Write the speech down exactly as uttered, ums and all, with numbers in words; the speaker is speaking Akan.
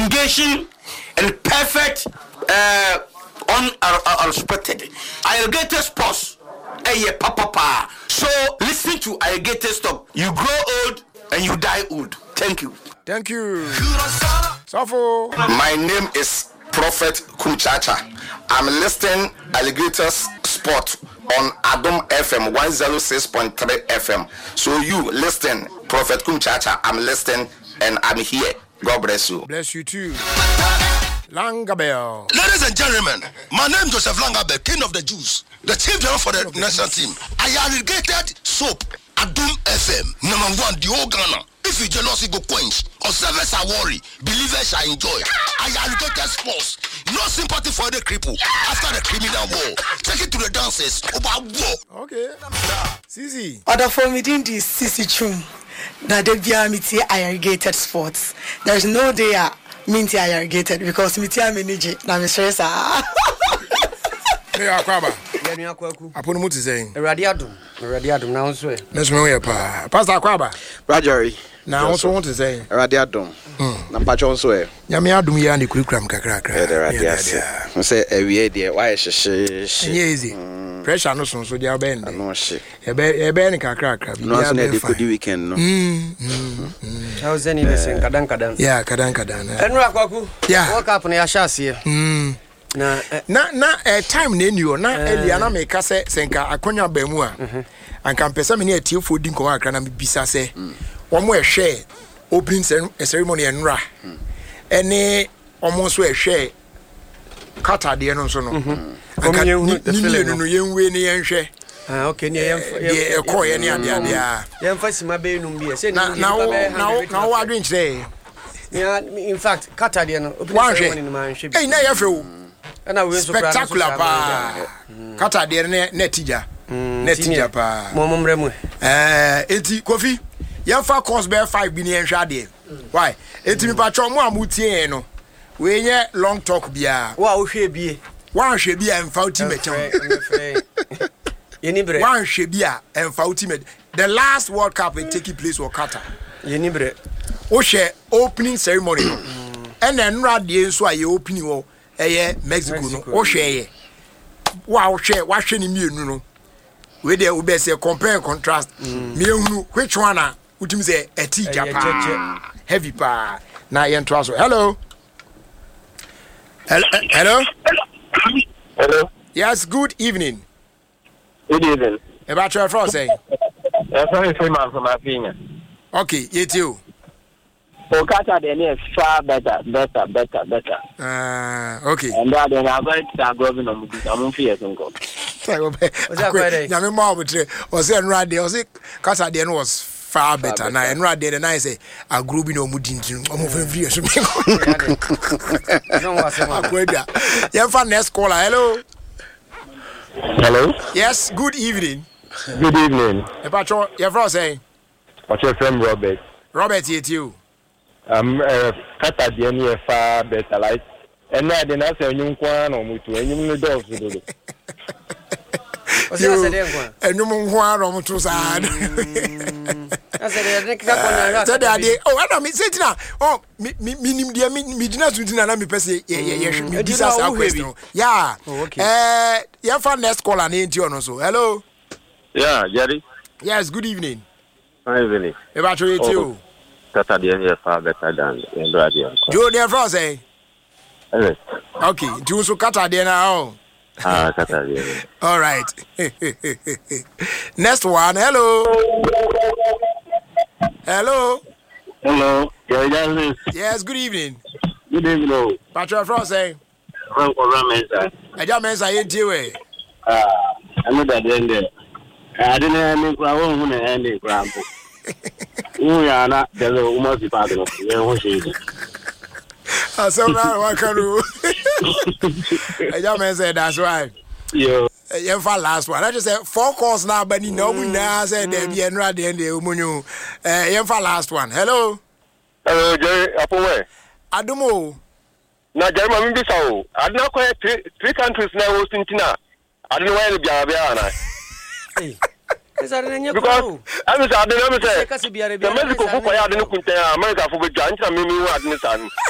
irrigation and perfect uh, unrestricted. Irrigated sports. Hey, papa, papa. So listen to Irrigated Stock. You grow old and you die old. Thank you. Thank you. Safo. My name is Prophet Kumchacha. I'm listening Alligators Sport on Adom F M one oh six point three F M. So you listen, Prophet Kumchacha. I'm listening and I'm here. God bless you. Bless you too. Langabell. Ladies and gentlemen, my name is Joseph Langabell, King of the Jews, the chief general for the national team. I irrigated soap, Adom F M, number one, the whole Ghana. If you jealousy go quench, or service are worry, believers shall enjoy. I irrigated sports, no sympathy for the cripple after the criminal war. Take it to the dances about war. Okay. Sisi. Other for me didn't this Sisi Chum. That they be a irrigated sports. There's no day a minty irrigated because me tia me nije na me stress ah. Hey akwaba. Ya nua kwaku. Apono muti saying. Erade adum. Erade adum na wonso e. Let's know here pa. Pastor akwaba. Brajari. Na wonso want to say. Erade adum. Na mpacho wonso e. Nyame adum ya ne kurikura mkakra kra. Erade ase. Mo say ewie de wa hyehyehye. Enye easy. Pressure no so so dia bend. No hye. Ebe ebe ne kakra kra. No so na de kodi weekend no. Mm. mm. How zeni listen kadan kadan. Yeah, kadan kadan. Enu akwaku. Yeah. World Cup na ya hyase. Mm. Na na na eh, time na enu na elia na me ka se senka akonya ba mu a. Anka mpesa me ne atiefo di nko akra na me bisa se. Wo mo ehwe opening ceremony enra. Ene omo so ehwe kata de no so no. Anka ni ni no yenwe ne yenhwe. Ah okay ni yen ye ekọ ye ne ade ade a. Yen fasima be num bi e se ni na na na wo adwen kire. Yeah, in fact kata de no opening ceremony no man hwe. Eh na ye hwe o. Na we so spectacular pa. Kata de ne na tija. Na tija pa. Mo momre mu. Eh enti Kofi ye fa course be five bi ne yenhwe ade. Why? Enti mi pa twa mo amutie no. We nye long talk bia. Wa wo hwe bie. Wa hwe bia emfa ultimate. Yeni bre. Wa hwe bia emfa ultimate. The last World Cup it taking place was Qatar. Yeni bre. O share opening ceremony. And then ra de nso aye opening wo eye Mexico no. O hwe ye. Wa o hwe, wa hwe ni mienu no. We dey we be say compare and contrast. Me ehunu which one na utimi say eti Japan. Heavy pa. Na ye ntwa so. Hello. Hello. Hello. Hello. Yes, good evening. Good evening. About your friend saying. I'm sorry for my from my opinion. Okay, you too. So Qatar they need far better, better, better, better. Ah, uh, okay. And that then I'm going to go in on the I'm fear some go. What's that Friday? Na me ma obutre. Was say Enra dey, was say Qatar dey was far better. Na Enra dey na say a group no mudintin. Omo fe free so me. No was say Akweda. You fa next caller. Hello. Hello. Yes, good evening. Good evening. About your your friend saying. What's your friend Robert? Robert here too. Um uh, Qatar dey near far better like and now they na say nyum kwa no mutu enyum no do so do. What's that say kwa? Enyum kwa no mutu sa. That's it. They ka konya. Say dey oh I know me say tina oh me me nim dey me me gina so tina na me pese ye ye ye me bisa sa question. Yeah. Eh you fa next caller na enti ono so. Hello. Yeah, Jerry. Yes, good evening. Hi, Vinny. About you too. Qatar dey here far better than Enra. Joe dey from say. Yes. Okay, you so Qatar dey now. Ah, Qatar dey. All right. Next one. Hello. Hello. Hello. Yeah, yes, good evening. Good evening. Patrick from say. From Ramesa. Eja mensa yenti we. Ah, I'm that then. I didn't any crowd who na any crowd. You are not the almost part of the so now what can do? Eja mensa that's right. Yeah. You for last one. I just say four calls now, but you know we now say there be Enra dey dey umunyu. Eh, you for last one. Hello. Hello, Jerry. Apowe. Adumo. Na Jerry mami bisa o. Adna ko three three countries na wo sintina. Adna wa ni bia bia na. Eh. Esa re nya ko. Because I was adna me say. Kasi bia re The Mexico ko ya adna kunta America fo be jan ntina me me wo adna san.